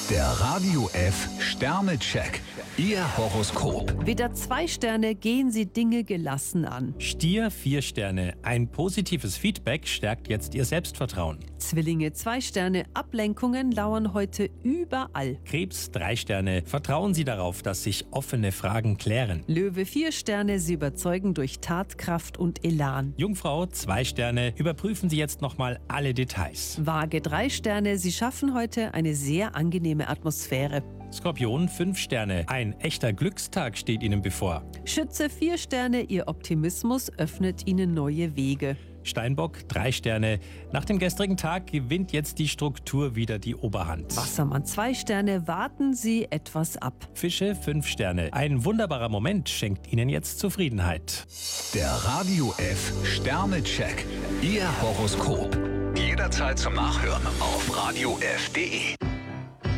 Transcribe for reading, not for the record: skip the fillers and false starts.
Der Radio F Sternecheck. Ihr Horoskop. Widder 2 Sterne, gehen Sie Dinge gelassen an. Stier 4 Sterne. Ein positives Feedback stärkt jetzt Ihr Selbstvertrauen. Zwillinge 2 Sterne, Ablenkungen lauern heute überall. Krebs 3 Sterne. Vertrauen Sie darauf, dass sich offene Fragen klären. Löwe 4 Sterne, Sie überzeugen durch Tatkraft und Elan. Jungfrau 2 Sterne. Überprüfen Sie jetzt nochmal alle Details. Waage 3 Sterne, Sie schaffen heute eine sehr angenehme Atmosphäre. Skorpion 5 Sterne. Ein echter Glückstag steht Ihnen bevor. Schütze 4 Sterne, Ihr Optimismus öffnet Ihnen neue Wege. Steinbock 3 Sterne. Nach dem gestrigen Tag gewinnt jetzt die Struktur wieder die Oberhand. Wassermann 2 Sterne, warten Sie etwas ab. Fische 5 Sterne. Ein wunderbarer Moment schenkt Ihnen jetzt Zufriedenheit. Der Radio F Sternecheck. Ihr Horoskop. Jederzeit zum Nachhören auf radiof.de.